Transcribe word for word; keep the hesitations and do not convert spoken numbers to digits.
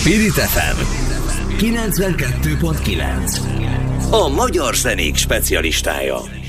Spirit ef em kilencvenkettő pont kilenc, a magyar zenék specialistája.